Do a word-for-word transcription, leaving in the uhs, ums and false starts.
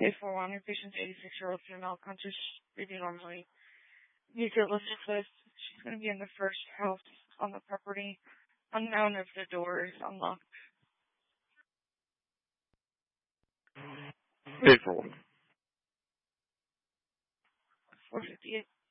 Day four one, your patient's eighty-six-year-old female, conscious, breathing normally. Needs a list list. She's going to be in the first house on the property. Unknown if the door is unlocked. Day four one. four fifty-eight.